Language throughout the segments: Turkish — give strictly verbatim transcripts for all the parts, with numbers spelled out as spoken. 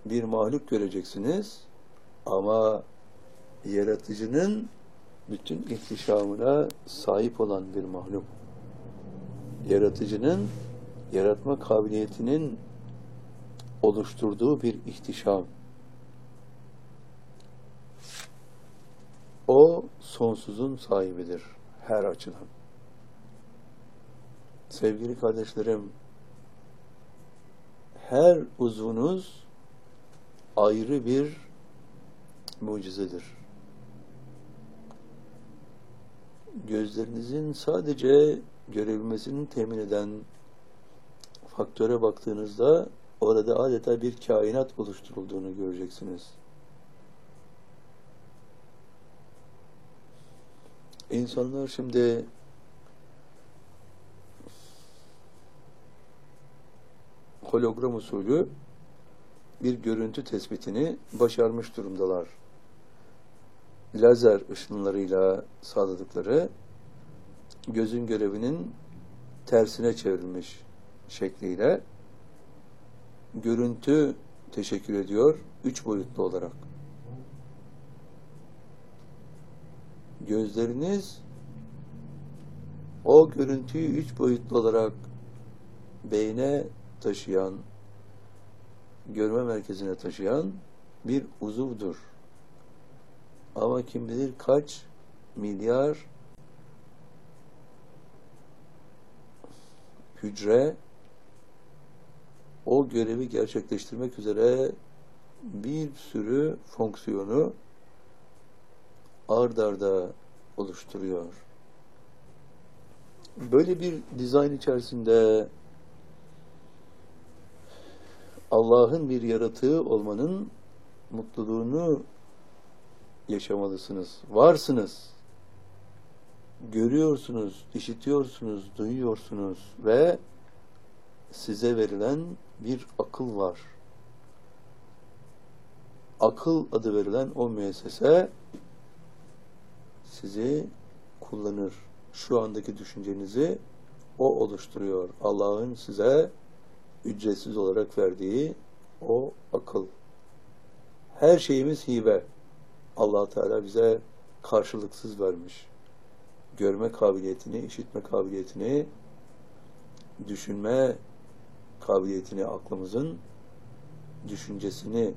bir mahluk göreceksiniz ama yaratıcının bütün ihtişamına sahip olan bir mahluk. Yaratıcının yaratma kabiliyetinin oluşturduğu bir ihtişam. O sonsuzun sahibidir her açıdan. Sevgili kardeşlerim, her uzvunuz ayrı bir mucizedir. Gözlerinizin sadece görebilmesini temin eden faktöre baktığınızda orada adeta bir kainat oluşturulduğunu göreceksiniz. İnsanlar şimdi hologram usulü bir görüntü tespitini başarmış durumdalar. Lazer ışınlarıyla sağladıkları gözün görevinin tersine çevrilmiş şekliyle görüntü teşekkür ediyor üç boyutlu olarak. Gözleriniz o görüntüyü üç boyutlu olarak beyne taşıyan, görme merkezine taşıyan bir uzuvdur. Ama kim bilir kaç milyar hücre o görevi gerçekleştirmek üzere bir sürü fonksiyonu ard arda oluşturuyor. Böyle bir dizayn içerisinde Allah'ın bir yaratığı olmanın mutluluğunu yaşamalısınız. Varsınız. Görüyorsunuz, işitiyorsunuz, duyuyorsunuz ve size verilen bir akıl var. Akıl adı verilen o müessese sizi kullanır. Şu andaki düşüncenizi o oluşturuyor. Allah'ın size ücretsiz olarak verdiği o akıl. Her şeyimiz hibe. Allah Teala bize karşılıksız vermiş. Görme kabiliyetini, işitme kabiliyetini, düşünme kabiliyetini, aklımızın düşüncesini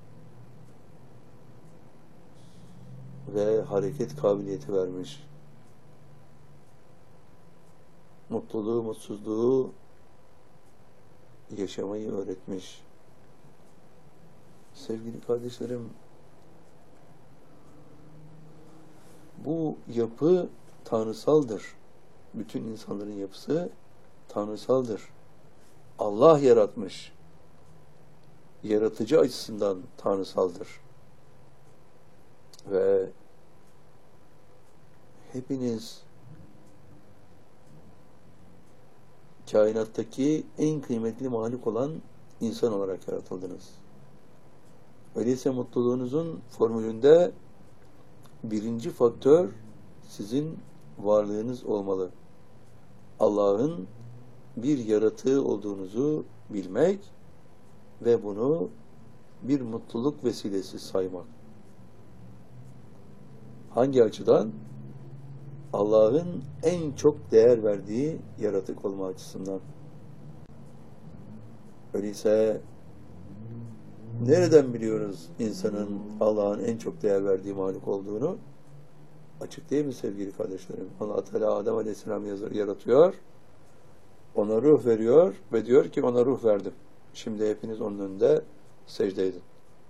ve hareket kabiliyeti vermiş. Mutluluğu, mutsuzluğu yaşamayı öğretmiş. Sevgili kardeşlerim, bu yapı tanrısaldır. Bütün insanların yapısı tanrısaldır. Allah yaratmış. Yaratıcı açısından tanrısaldır. Ve hepiniz kainattaki en kıymetli mahluk olan insan olarak yaratıldınız. Öyleyse mutluluğunuzun formülünde birinci faktör sizin varlığınız olmalı. Allah'ın bir yaratığı olduğunuzu bilmek ve bunu bir mutluluk vesilesi saymak. Hangi açıdan? Allah'ın en çok değer verdiği yaratık olma açısından. Öyleyse nereden biliyoruz insanın Allah'ın en çok değer verdiği mahluk olduğunu? Açık değil mi sevgili kardeşlerim? Allah Teala Adem Aleyhisselam yaratıyor, ona ruh veriyor ve diyor ki ona ruh verdim. Şimdi hepiniz onun önünde secde edin.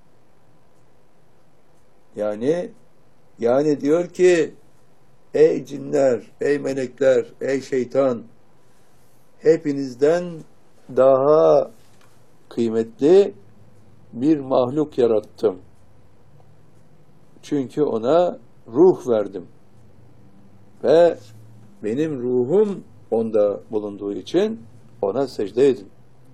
Yani yani diyor ki ey cinler, ey melekler, ey şeytan, hepinizden daha kıymetli bir mahluk yarattım. Çünkü ona ruh verdim. Ve benim ruhum onda bulunduğu için ona secde edin.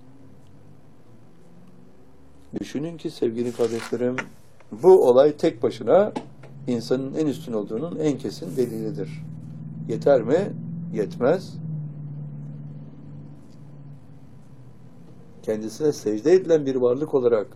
Düşünün ki sevgili kardeşlerim, bu olay tek başına insanın en üstün olduğunun en kesin delilidir. Yeter mi? Yetmez. Kendisine secde edilen bir varlık olarak